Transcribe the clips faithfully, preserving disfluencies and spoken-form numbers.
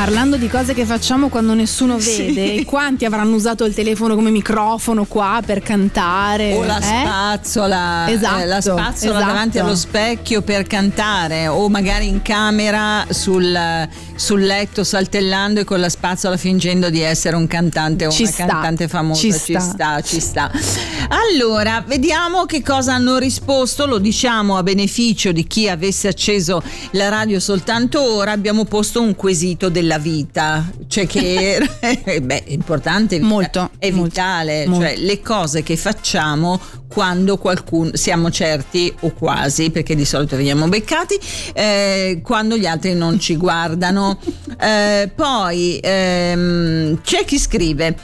Parlando di cose che facciamo quando nessuno vede, sì. Quanti avranno usato il telefono come microfono qua per cantare? O la eh? spazzola, esatto, eh, la spazzola esatto. davanti allo specchio per cantare, o magari in camera sul, sul letto saltellando e con la spazzola fingendo di essere un cantante o ci una sta, cantante famosa. Ci, ci sta. sta, ci sta. Allora, vediamo che cosa hanno risposto. Lo diciamo a beneficio di chi avesse acceso la radio soltanto ora. Abbiamo posto un quesito della vita, cioè che beh, è importante, molto, è vitale, molto. Cioè le cose che facciamo quando qualcuno, siamo certi o quasi, perché di solito veniamo beccati, eh, quando gli altri non ci guardano. Eh, poi ehm, c'è chi scrive,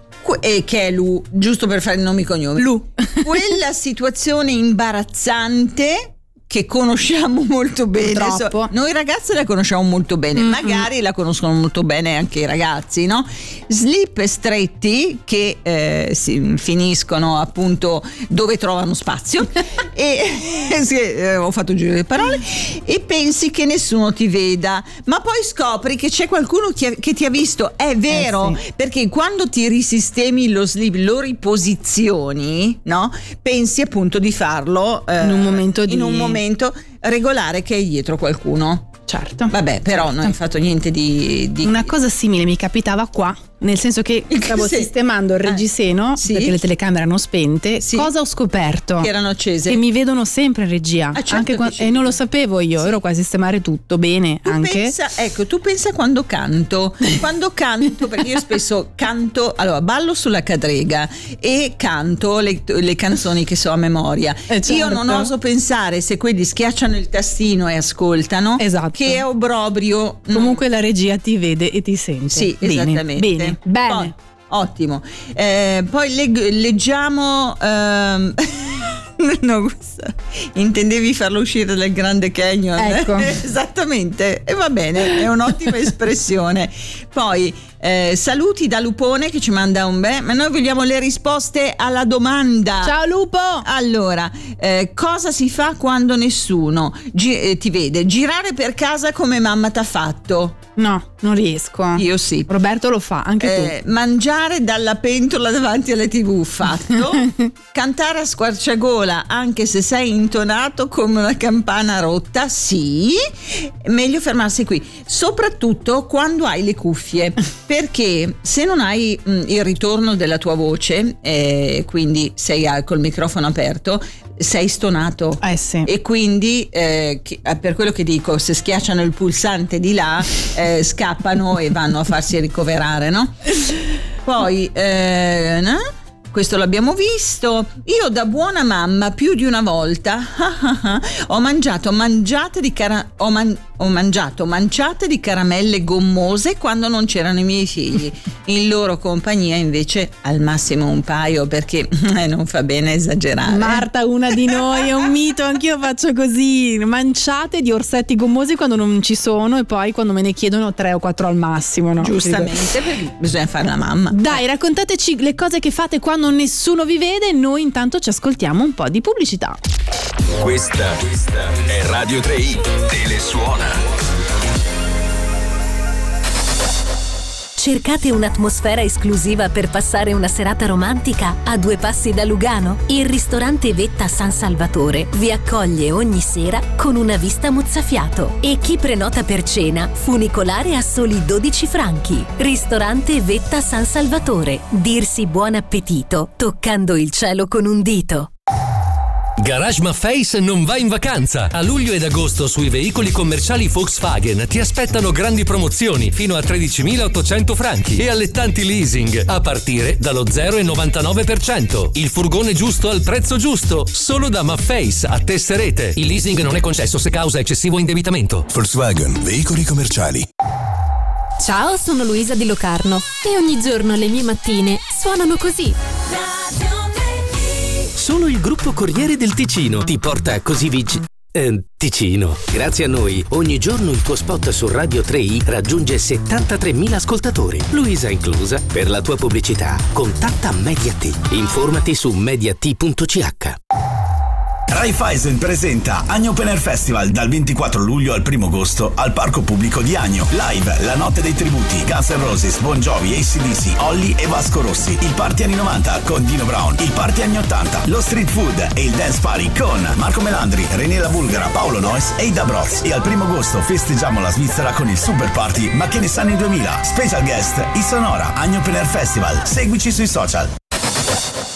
e che è Lu, giusto per fare i nomi e cognomi, Lu. Quella situazione imbarazzante che conosciamo molto bene. Purtroppo. Noi ragazzi la conosciamo molto bene, mm-hmm. magari la conoscono molto bene anche i ragazzi, no? Slip stretti che eh, si finiscono appunto dove trovano spazio e sì, eh, ho fatto un giro di parole, e pensi che nessuno ti veda, ma poi scopri che c'è qualcuno che, che ti ha visto. È vero, eh sì. Perché quando ti risistemi lo slip, lo riposizioni, no? Pensi appunto di farlo eh, in un momento di in un momento regolare che è dietro qualcuno. Certo. Vabbè, però certo. Non hai fatto niente di, di... Una cosa simile mi capitava qua, nel senso che stavo sì. sistemando il reggiseno, eh, sì. perché le telecamere erano spente. Sì. Cosa ho scoperto? Che erano accese. Che mi vedono sempre in regia. Ah, certo, anche quando, e non lo sapevo io, sì. ero qua a sistemare tutto bene. Tu anche. Pensa, ecco, tu pensa quando canto. Quando canto, perché io spesso canto, allora ballo sulla cadrega e canto le, le canzoni che so a memoria. Eh, certo. Io non oso pensare se quelli schiacciano il tastino e ascoltano. Esatto. Che è obbrobrio. Comunque la regia ti vede e ti sente. Sì, bene, esattamente. Bene, bene. Poi, ottimo. Eh, poi leg- leggiamo. Ehm, no, intendevi farlo uscire dal Grande Canyon? Ecco. Esattamente. E va bene, è un'ottima espressione. Poi. Eh, saluti da Lupone che ci manda un beh, ma noi vogliamo le risposte alla domanda. Ciao Lupo! Allora, eh, cosa si fa quando nessuno gi- eh, ti vede? Girare per casa come mamma t'ha fatto? No, non riesco. Io sì. Roberto lo fa, anche eh, tu. Mangiare dalla pentola davanti alle tivù, fatto. Cantare a squarciagola anche se sei intonato come una campana rotta, sì. Meglio fermarsi qui, soprattutto quando hai le cuffie. Perché se non hai mh, il ritorno della tua voce, eh, quindi sei a, col microfono aperto, sei stonato. Eh sì. E quindi eh, che, per quello che dico, se schiacciano il pulsante di là, eh, scappano e vanno a farsi ricoverare, no? Poi eh, no? Questo l'abbiamo visto. Io da buona mamma più di una volta ho mangiato mangiate di cara- ho, man- ho mangiato manciate di caramelle gommose quando non c'erano i miei figli. In loro compagnia invece al massimo un paio, perché eh, non fa bene esagerare. Marta, una di noi, è un mito, anch'io faccio così, manciate di orsetti gommosi quando non ci sono e poi quando me ne chiedono tre o quattro al massimo, no? Giustamente, perché bisogna fare la mamma. Dai, raccontateci le cose che fate quando nessuno vi vede e noi intanto ci ascoltiamo un po' di pubblicità. Questa, questa è Radio tre i, Telesuona. Cercate un'atmosfera esclusiva per passare una serata romantica a due passi da Lugano? Il ristorante Vetta San Salvatore vi accoglie ogni sera con una vista mozzafiato e chi prenota per cena funicolare a soli dodici franchi. Ristorante Vetta San Salvatore. Dirsi buon appetito toccando il cielo con un dito. Garage Maffei non va in vacanza. A luglio ed agosto sui veicoli commerciali Volkswagen ti aspettano grandi promozioni fino a tredicimilaottocento franchi e allettanti leasing a partire dallo zero virgola novantanove per cento. Il furgone giusto al prezzo giusto, solo da Maffei a Tesserete. Il leasing non è concesso se causa eccessivo indebitamento. Volkswagen, veicoli commerciali. Ciao, sono Luisa di Locarno e ogni giorno le mie mattine suonano così. Solo il gruppo Corriere del Ticino ti porta così vicino. Eh, Ticino. Grazie a noi, ogni giorno il tuo spot su Radio tre i raggiunge settantatremila ascoltatori. Luisa inclusa. Per la tua pubblicità, contatta Mediat. Informati su mediat punto c h. Raiffeisen presenta Agno Open Air Festival dal ventiquattro luglio al primo agosto al Parco Pubblico di Agno. Live La Notte dei Tributi, Guns N' Roses, Bon Jovi, A C D C, Olly e Vasco Rossi. Il party anni novanta con Dino Brown. Il party anni ottanta, lo street food e il dance party con Marco Melandri, René La Bulgara, Paolo Noyes e Ida Broz. E al primo agosto festeggiamo la Svizzera con il super party Ma che ne sanno i duemila. Special guest i Sonora. Agno Open Air Festival. Seguici sui social.